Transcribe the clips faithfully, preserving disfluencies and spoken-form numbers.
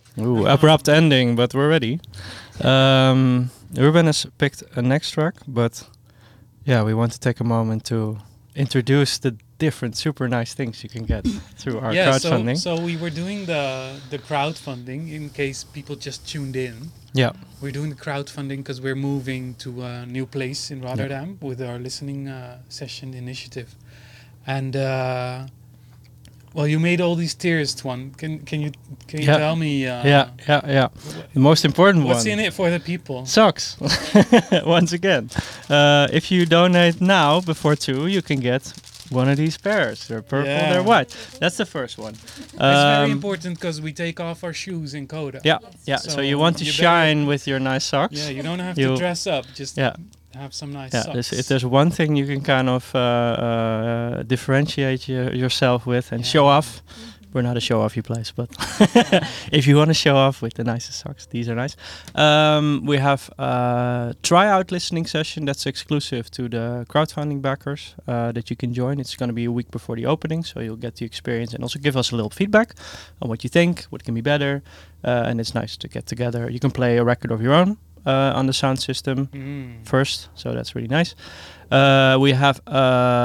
Ooh, abrupt ending, but we're ready. Um, Ruben has picked a next track, but yeah, we want to take a moment to introduce the different super nice things you can get through our Yeah, so crowdfunding. so we were doing the the crowdfunding in case people just tuned in. Yeah, We're doing the crowdfunding because we're moving to a new place in Rotterdam with our listening uh, session initiative, and uh, well, you made all these tiers, Twan. Can can you can you Yeah. tell me? Uh, yeah, yeah, yeah. wh- The most important what's one. in it for the people? Socks. Once again, uh, if you donate now before two, you can get one of these pairs. They're purple, Yeah. they're white. That's the first one. It's very Um, important because we take off our shoes in Coda. Yeah, yeah. So, So you want to you shine with your nice socks. Yeah, you don't have You- to dress up. Just Yeah, have some nice yeah. socks. There's, if there's one thing you can kind of uh, uh, differentiate your, yourself with and Yeah. show off. We're not a show offy place, but if you want to show off with the nicest socks, these are nice. Um, we have a tryout listening session that's exclusive to the crowdfunding backers uh, that you can join. It's going to be a week before the opening, so you'll get the experience and also give us a little feedback on what you think, what can be better, uh, and it's nice to get together. You can play a record of your own uh, on the sound system Mm. first, so that's really nice. Uh, we have uh,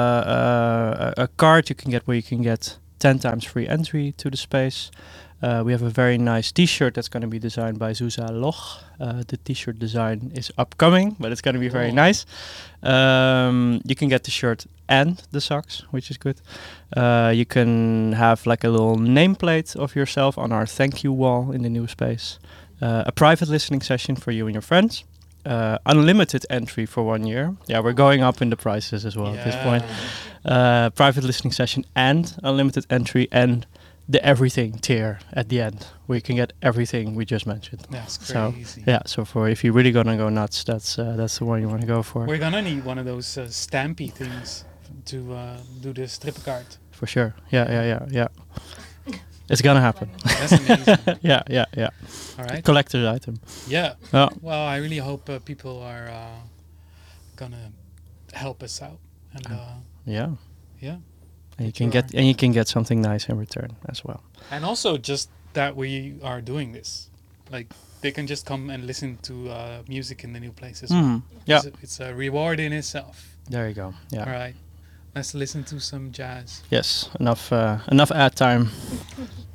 uh, a card you can get where you can get ten times free entry to the space. Uh, we have a very nice t-shirt that's going to be designed by Zuza Loch. Uh, the t-shirt design is upcoming, but it's going to be very Cool. nice. Um, you can get the shirt and the socks, which is good. Uh, you can have like a little nameplate of yourself on our thank you wall in the new space. Uh, a private listening session for you and your friends. Uh, unlimited entry for one year. Yeah, we're going up in the prices as well at this point. Uh, private listening session and unlimited entry and the everything tier at the end, where you can get everything we just mentioned. That's So, crazy. Yeah, so for if you're really gonna go nuts, that's uh, that's the one you want to go for. We're gonna need one of those uh, stampy things to uh, do the strip card. For sure. Yeah, yeah, yeah, yeah. It's gonna happen. That's amazing. yeah, yeah, yeah. All right. Collector's item. Yeah. Oh, Well, I really hope uh, people are uh, gonna help us out, and uh, yeah. yeah, And you That can you get are. and you can get something nice in return as well. and also just that we are doing this, like they can just come and listen to uh, music in the new place as well. Mm, yeah. It's, a, it's a reward in itself. There you go. Yeah. All right. Let's listen to some jazz. Yes. Enough. Uh, enough ad time.